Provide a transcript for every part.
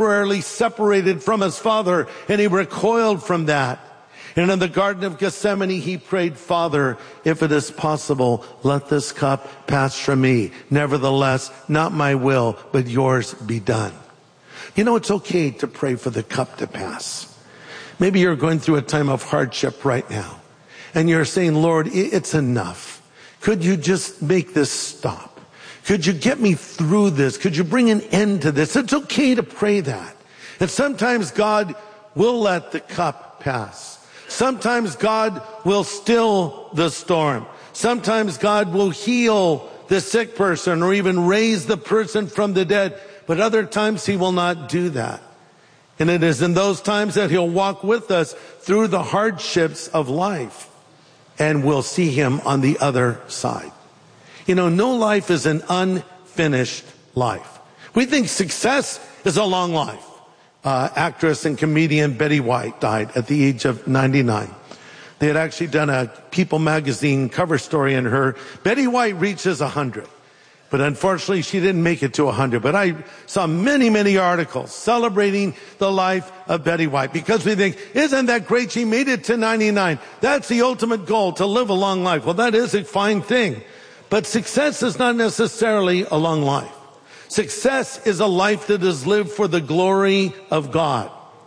temporarily separated from his Father, and he recoiled from that. And in the Garden of Gethsemane, he prayed, Father, if it is possible, let this cup pass from me. Nevertheless, not my will, but yours be done. You know, it's okay to pray for the cup to pass. Maybe you're going through a time of hardship right now, and you're saying, Lord, it's enough. Could you just make this stop? Could you get me through this? Could you bring an end to this? It's okay to pray that. And sometimes God will let the cup pass. Sometimes God will still the storm. Sometimes God will heal the sick person or even raise the person from the dead. But other times he will not do that. And it is in those times that he'll walk with us through the hardships of life. And we'll see him on the other side. You know, no life is an unfinished life. We think success is a long life. Actress and comedian Betty White died at the age of 99. They had actually done a People magazine cover story on her. Betty White reaches 100. But unfortunately, she didn't make it to 100. But I saw many, many articles celebrating the life of Betty White. Because we think, isn't that great? She made it to 99. That's the ultimate goal, to live a long life. Well, that is a fine thing. But success is not necessarily a long life. Success is a life that is lived for the glory of God.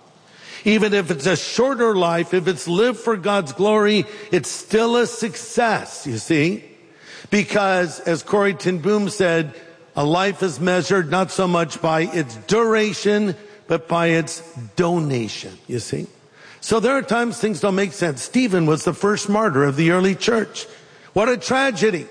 Even if it's a shorter life, if it's lived for God's glory, it's still a success, you see. Because, as Corrie ten Boom said, a life is measured not so much by its duration, but by its donation, you see. So there are times things don't make sense. Stephen was the first martyr of the early church. What a tragedy.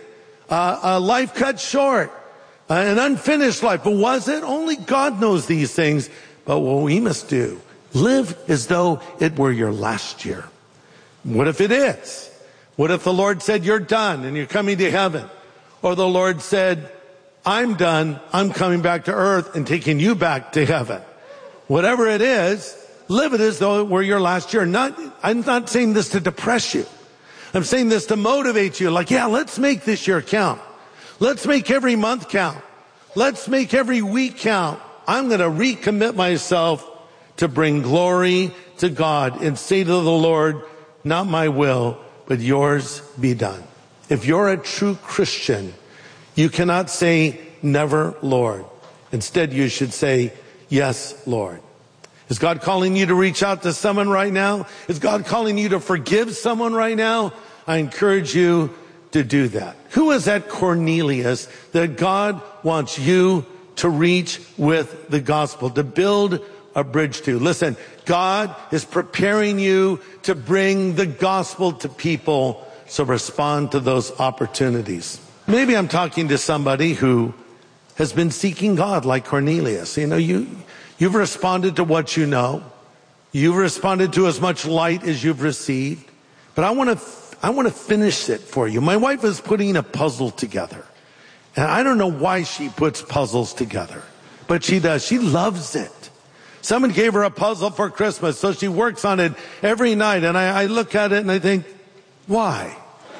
A life cut short. An unfinished life. But was it? Only God knows these things. But what we must do, live as though it were your last year. What if it is? What if the Lord said, you're done and you're coming to heaven? Or the Lord said, I'm done, I'm coming back to earth and taking you back to heaven. Whatever it is, live it as though it were your last year. I'm not saying this to depress you. I'm saying this to motivate you. Like, yeah, let's make this year count. Let's make every month count. Let's make every week count. I'm going to recommit myself to bring glory to God and say to the Lord, not my will, but yours be done. If you're a true Christian, you cannot say, never, Lord. Instead, you should say, yes, Lord. Is God calling you to reach out to someone right now? Is God calling you to forgive someone right now? I encourage you to do that. Who is that Cornelius that God wants you to reach with the gospel, to build a bridge to? Listen, God is preparing you to bring the gospel to people, so respond to those opportunities. Maybe I'm talking to somebody who has been seeking God like Cornelius. You know, you've responded to what you know. You've responded to as much light as you've received. But I want to finish it for you. My wife is putting a puzzle together. And I don't know why she puts puzzles together, but she does. She loves it. Someone gave her a puzzle for Christmas, so she works on it every night. And I look at it and I think, why?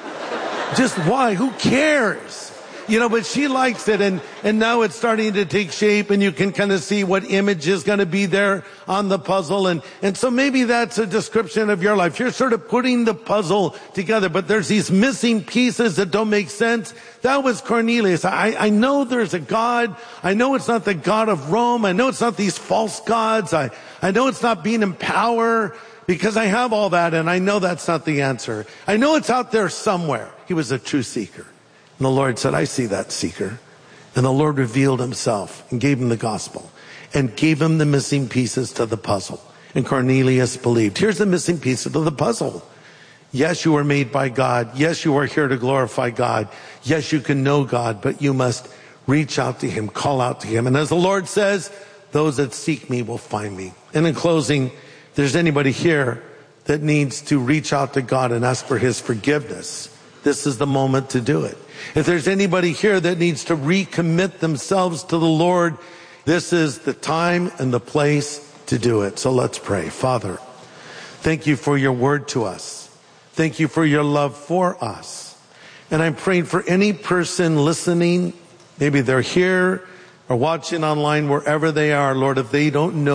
Just why? Who cares? You know, but she likes it, and now it's starting to take shape, and you can kind of see what image is going to be there on the puzzle. And so maybe that's a description of your life. You're sort of putting the puzzle together, but there's these missing pieces that don't make sense. That was Cornelius. I know there's a God. I know it's not the God of Rome. I know it's not these false gods. I know it's not being in power, because I have all that, and I know that's not the answer. I know it's out there somewhere. He was a true seeker. And the Lord said, I see that seeker. And the Lord revealed himself and gave him the gospel and gave him the missing pieces to the puzzle. And Cornelius believed. Here's the missing pieces of the puzzle. Yes, you are made by God. Yes, you are here to glorify God. Yes, you can know God, but you must reach out to him, call out to him. And as the Lord says, those that seek me will find me. And in closing, if there's anybody here that needs to reach out to God and ask for his forgiveness, this is the moment to do it. If there's anybody here that needs to recommit themselves to the Lord, this is the time and the place to do it. So let's pray. Father, thank you for your word to us. Thank you for your love for us. And I'm praying for any person listening, maybe they're here or watching online, wherever they are, Lord, if they don't know